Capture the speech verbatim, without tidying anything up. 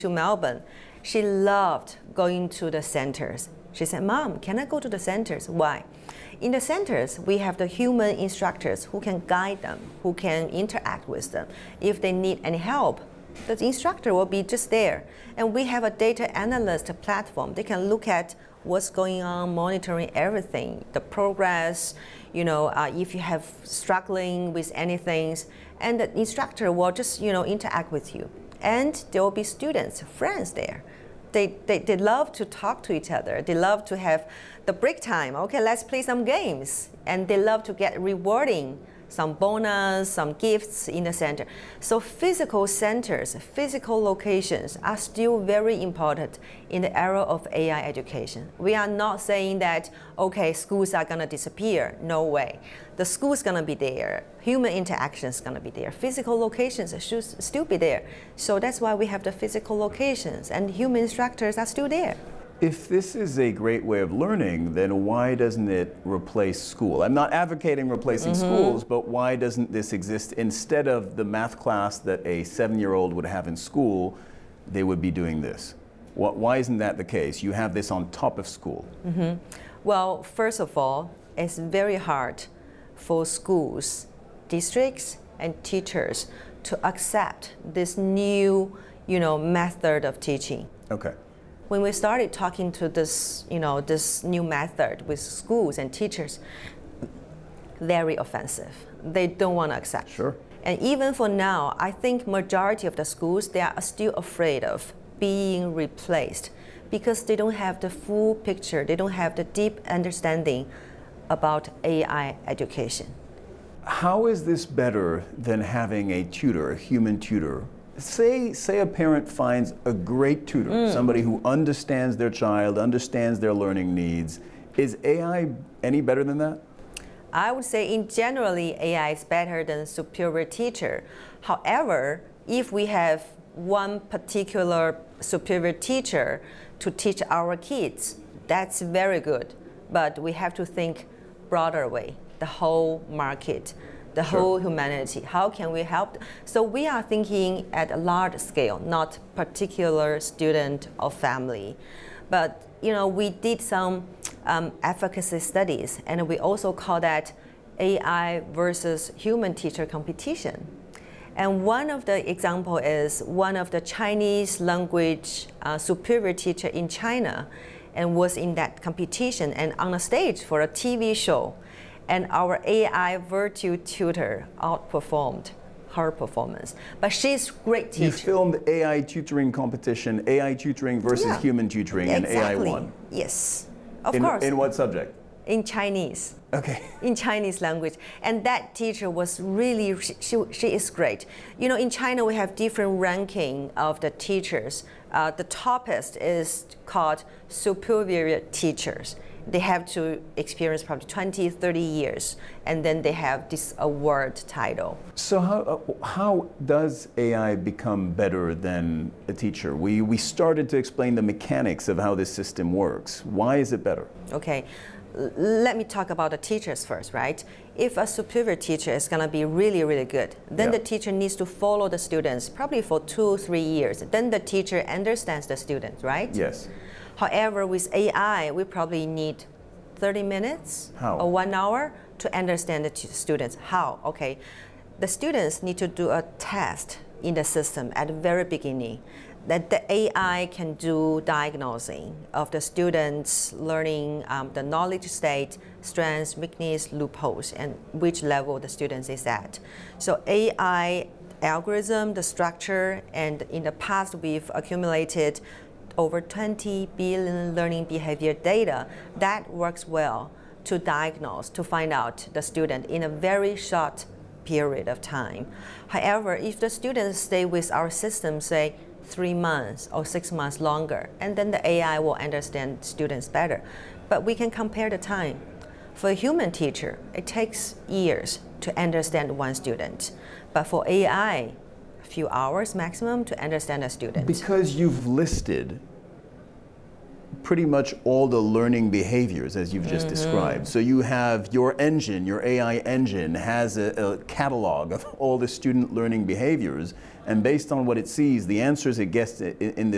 to Melbourne, she loved going to the centers. She said, "Mom, can I go to the centers?" Why? In the centers, we have the human instructors who can guide them, who can interact with them. If they need any help, the instructor will be just there. And we have a data analyst platform. They can look at what's going on, monitoring everything, the progress, you know, uh, if you have struggling with anything, and the instructor will just, you know, interact with you. And there will be students, friends there. They, they, they love to talk to each other. They love to have the break time. Okay, let's play some games. And they love to get rewarding, some bonus, some gifts in the center. So physical centers, physical locations are still very important in the era of A I education. We are not saying that, okay, schools are gonna disappear. No way. The school's gonna be there. Human interaction is gonna be there. Physical locations should still be there. So that's why we have the physical locations, and human instructors are still there. If this is a great way of learning, then why doesn't it replace school? I'm not advocating replacing mm-hmm. schools, but why doesn't this exist instead of the math class that a seven-year-old would have in school? They would be doing this. Why isn't that the case? You have this on top of school. Mm-hmm. Well, first of all, it's very hard for schools, districts, and teachers to accept this new, you know, method of teaching. Okay. When we started talking to this, you know, this new method with schools and teachers, very offensive. They don't want to accept. Sure. And even for now, I think majority of the schools, they are still afraid of being replaced because they don't have the full picture. They don't have the deep understanding about A I education. How is this better than having a tutor, a human tutor? Say, say a parent finds a great tutor, mm. somebody who understands their child, understands their learning needs. Is A I any better than that? I would say in generally A I is better than superior teacher. However, if we have one particular superior teacher to teach our kids, that's very good. But we have to think broader way, the whole market, the sure. whole humanity. How can we help? So we are thinking at a large scale, not particular student or family. But you know, we did some um, efficacy studies, and we also call that A I versus human teacher competition. And one of the example is one of the Chinese language uh, superior teacher in China, and was in that competition and on a stage for a T V show. And our A I virtual tutor outperformed her performance. But she's a great teacher. You filmed A I tutoring competition, A I tutoring versus yeah. human tutoring, exactly. and A I won. Yes, of in, course. In what subject? In Chinese. Okay. In Chinese language. And that teacher was really, she, she, she is great. You know, in China we have different ranking of the teachers. Uh, the toppest is called superior teachers. They have to experience probably twenty, thirty years, and then they have this award title. So how, uh, how does A I become better than a teacher? We, we started to explain the mechanics of how this system works. Why is it better? Okay, L let me talk about the teachers first, right? If a superior teacher is gonna be really, really good, then yeah. the teacher needs to follow the students probably for two, three years. Then the teacher understands the students, right? Yes. However, with A I, we probably need thirty minutes How? or one hour to understand the students. How? Okay, the students need to do a test in the system at the very beginning that the A I can do diagnosing of the students' learning, um, the knowledge state, strengths, weakness, loopholes, and which level the students is at. So A I algorithm, the structure, and in the past we've accumulated over twenty billion learning behavior data that works well to diagnose, to find out the student in a very short period of time. However, if the students stay with our system, say three months or six months longer, and then the A I will understand students better. But we can compare the time. For a human teacher, it takes years to understand one student. But for A I, few hours maximum to understand a student. Because you've listed pretty much all the learning behaviors as you've just mm-hmm. described. So you have your engine, your A I engine has a, a catalog of all the student learning behaviors, and based on what it sees, the answers it gets in, in this